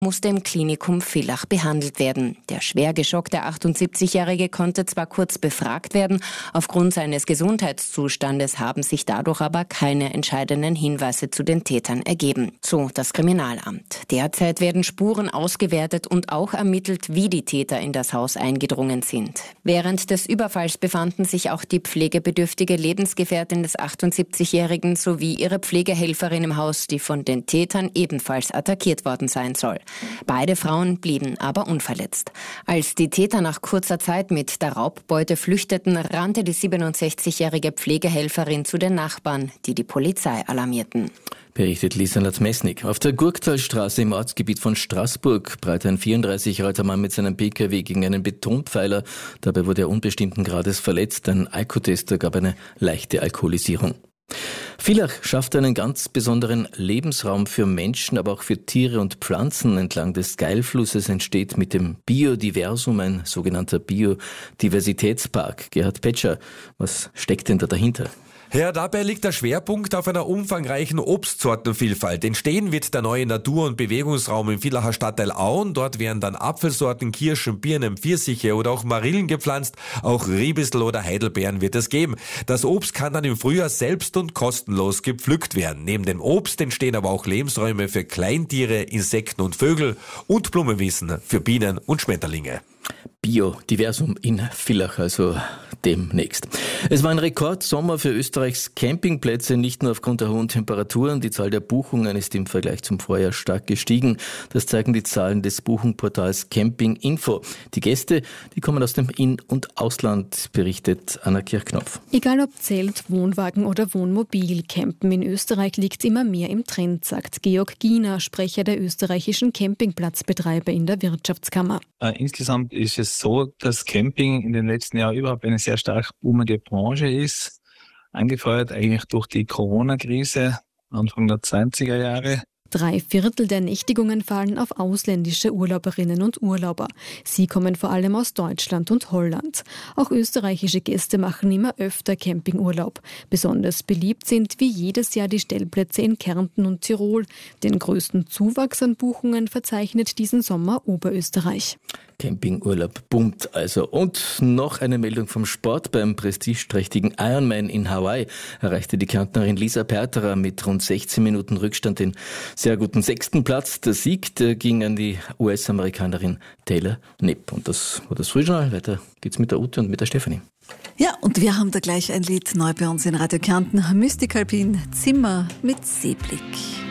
musste im Klinikum Villach behandelt werden. Der schwer geschockte 78-Jährige konnte zwar kurz befragt werden, aufgrund seines Gesundheitszustandes haben sich dadurch aber keine entscheidenden Hinweise zu den Tätern ergeben, so das Kriminalamt. Derzeit werden Spuren ausgewertet und auch ermittelt, wie die Täter in das Haus eingedrungen sind. Während des Überfalls befanden sich auch die pflegebedürftige Lebensgefährtin des 78-Jährigen sowie ihre Pflegehelferin im Haus, die von den Tätern ebenfalls attackiert worden sein soll. Beide Frauen blieben aber unverletzt. Als die Täter nach kurzer Zeit mit der Raubbeute flüchteten, rannte die 67-jährige Pflegehelferin zu den Nachbarn, die die Polizei alarmierten. Berichtet Lisa Latz-Messnig. Auf der Gurktalstraße im Ortsgebiet von Straßburg prallte ein 34 Jahre alter Mann mit seinem Pkw gegen einen Betonpfeiler. Dabei wurde er unbestimmten Grades verletzt. Ein Alkotester gab eine leichte Alkoholisierung. Villach schafft einen ganz besonderen Lebensraum für Menschen, aber auch für Tiere und Pflanzen. Entlang des Geilflusses entsteht mit dem Biodiversum ein sogenannter Biodiversitätspark. Gerhard Petscher, was steckt denn da dahinter? Ja, dabei liegt der Schwerpunkt auf einer umfangreichen Obstsortenvielfalt. Entstehen wird der neue Natur- und Bewegungsraum im Villacher Stadtteil Auen. Dort werden dann Apfelsorten, Kirschen, Birnen, Pfirsiche oder auch Marillen gepflanzt. Auch Riebissel oder Heidelbeeren wird es geben. Das Obst kann dann im Frühjahr selbst und kostenlos gepflückt werden. Neben dem Obst entstehen aber auch Lebensräume für Kleintiere, Insekten und Vögel und Blumenwiesen für Bienen und Schmetterlinge. Biodiversum in Villach, also demnächst. Es war ein Rekordsommer für Österreichs Campingplätze, nicht nur aufgrund der hohen Temperaturen. Die Zahl der Buchungen ist im Vergleich zum Vorjahr stark gestiegen. Das zeigen die Zahlen des Buchungsportals Camping Info. Die Gäste, die kommen aus dem In- und Ausland, berichtet Anna Kirchknopf. Egal ob Zelt, Wohnwagen oder Wohnmobil, Campen in Österreich liegt immer mehr im Trend, sagt Georg Giener, Sprecher der österreichischen Campingplatzbetreiber in der Wirtschaftskammer. Insgesamt ist es so, dass Camping in den letzten Jahren überhaupt eine sehr stark boomende Branche ist. Angefeuert eigentlich durch die Corona-Krise Anfang der 20er Jahre. 3/4 der Nächtigungen fallen auf ausländische Urlauberinnen und Urlauber. Sie kommen vor allem aus Deutschland und Holland. Auch österreichische Gäste machen immer öfter Campingurlaub. Besonders beliebt sind wie jedes Jahr die Stellplätze in Kärnten und Tirol. Den größten Zuwachs an Buchungen verzeichnet diesen Sommer Oberösterreich. Campingurlaub boomt also. Und noch eine Meldung vom Sport. Beim prestigeträchtigen Ironman in Hawaii erreichte die Kärntnerin Lisa Perterer mit rund 16 Minuten Rückstand den sehr guten 6. Platz. Der Sieg ging an die US-Amerikanerin Taylor Knipp. Und das war das Frühjournal. Weiter geht's mit der Ute und mit der Stefanie. Ja, und wir haben da gleich ein Lied neu bei uns in Radio Kärnten. Mystic Alpin, Zimmer mit Seeblick.